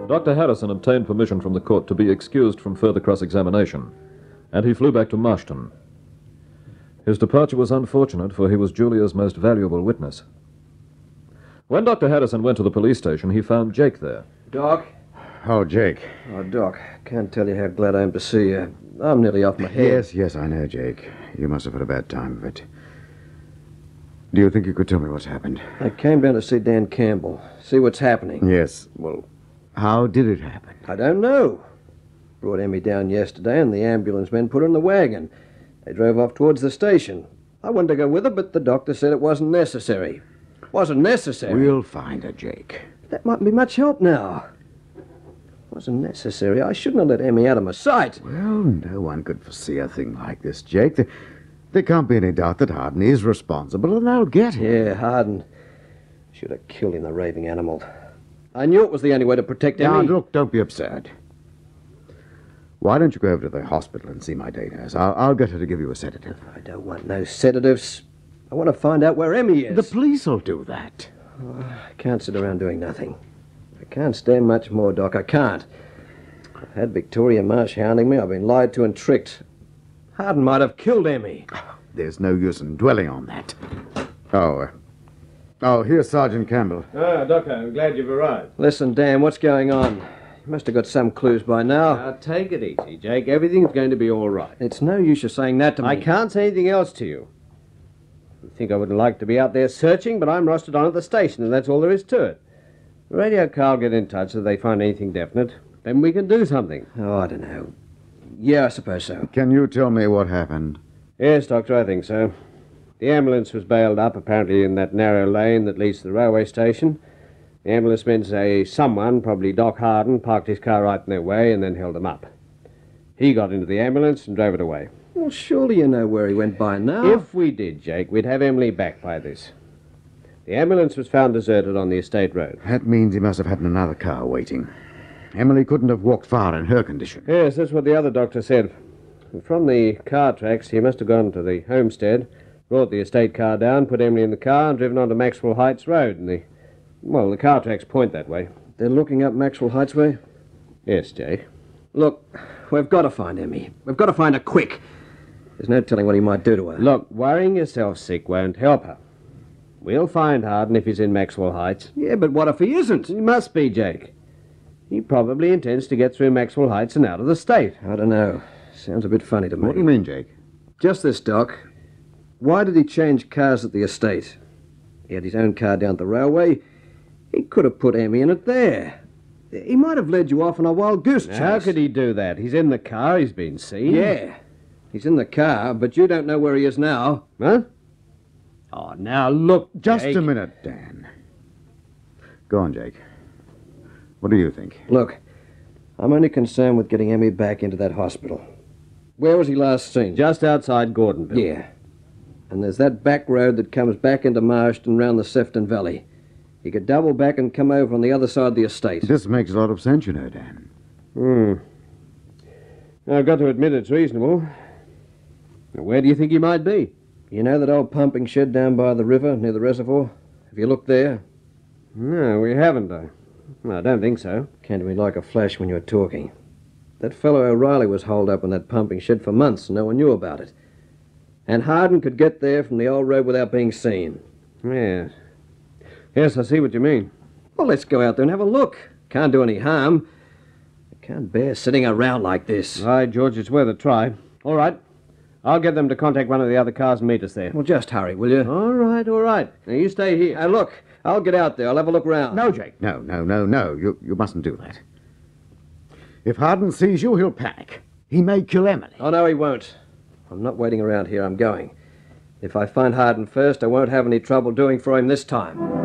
Dr. Harrison obtained permission from the court to be excused from further cross-examination, and he flew back to Marshton. His departure was unfortunate, for he was Julia's most valuable witness. When Dr. Harrison went to the police station, he found Jake there. Doc? Oh, Jake. Oh, Doc, can't tell you how glad I am to see you. I'm nearly off my head. Yes, I know, Jake. You must have had a bad time of it. Do you think you could tell me what's happened? I came down to see Dan Campbell, see what's happening. Yes, well, how did it happen? I don't know. Brought Emmy down yesterday, and the ambulance men put her in the wagon. They drove off towards the station. I wanted to go with her, but the doctor said it wasn't necessary. Wasn't necessary. We'll find her, Jake. That mightn't be much help now. Wasn't necessary. I shouldn't have let Emmy out of my sight. Well, no one could foresee a thing like this, Jake. There can't be any doubt that Harden is responsible, and they'll get him. Yeah, Harden. Should have killed him, the raving animal. I knew it was the only way to protect Emmy. Now, look, don't be absurd. Why don't you go over to the hospital and see my day nurse? I'll get her to give you a sedative. I don't want no sedatives. I want to find out where Emmy is. The police will do that. I can't sit around doing nothing. I can't stand much more, Doc. I can't. I've had Victoria Marsh hounding me. I've been lied to and tricked. Harden might have killed Emmy. There's no use in dwelling on that. Oh, here's Sergeant Campbell. Doctor, I'm glad you've arrived. Listen, Dan, what's going on? You must have got some clues by now. Now, take it easy, Jake. Everything's going to be all right. It's no use you saying that to me. I can't say anything else to you. You think I wouldn't like to be out there searching, but I'm rostered on at the station, and that's all there is to it. The radio car will get in touch if they find anything definite. Then we can do something. Oh, I don't know. Yeah, I suppose so. Can you tell me what happened? Yes, Doctor, I think so. The ambulance was bailed up, apparently in that narrow lane that leads to the railway station. The ambulance men say someone, probably Doc Harden, parked his car right in their way and then held them up. He got into the ambulance and drove it away. Well, surely you know where he went by now. If we did, Jake, we'd have Emily back by this. The ambulance was found deserted on the estate road. That means he must have had another car waiting. Emily couldn't have walked far in her condition. Yes, that's what the other doctor said. From the car tracks, he must have gone to the homestead, brought the estate car down, put Emily in the car, and driven on to Maxwell Heights Road. And the car tracks point that way. They're looking up Maxwell Heights way? Yes, Jake. Look, we've got to find Emmy. We've got to find her quick. There's no telling what he might do to her. Look, worrying yourself sick won't help her. We'll find Harden if he's in Maxwell Heights. Yeah, but what if he isn't? He must be, Jake. He probably intends to get through Maxwell Heights and out of the state. I don't know. Sounds a bit funny to me. What do you mean, Jake? Just this, Doc. Why did he change cars at the estate? He had his own car down at the railway. He could have put Emmy in it there. He might have led you off on a wild goose chase. How could he do that? He's in the car. He's been seen. Yeah. He's in the car, but you don't know where he is now. Huh? Oh, now look, Just Jake. a minute, Dan. Go on, Jake. What do you think? Look, I'm only concerned with getting Emmy back into that hospital. Where was he last seen? Just outside Gordonville. Yeah. And there's that back road that comes back into Marston round the Sefton Valley. He could double back and come over on the other side of the estate. This makes a lot of sense, you know, Dan. I've got to admit it's reasonable. Now, where do you think he might be? You know that old pumping shed down by the river near the reservoir? Have you looked there? No, we haven't. I don't think so. Came to me like a flash when you were talking. That fellow O'Reilly was holed up in that pumping shed for months and no one knew about it. And Harden could get there from the old road without being seen. Yes. Yes, I see what you mean. Well, let's go out there and have a look. Can't do any harm. I can't bear sitting around like this. All right, George, it's worth a try. All right. I'll get them to contact one of the other cars and meet us there. Well, just hurry, will you? All right. Now, you stay here. Now, look, I'll get out there. I'll have a look round. No, Jake. No. You mustn't do that. If Harden sees you, he'll panic. He may kill Emily. Oh, no, he won't. I'm not waiting around here. I'm going. If I find Harden first, I won't have any trouble doing for him this time.